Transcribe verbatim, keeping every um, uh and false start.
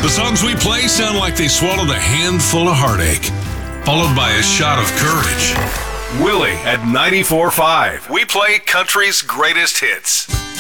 The songs we play sound like they swallowed a handful of heartache, followed by a shot of courage. Willie at ninety-four point five. We play country's greatest hits.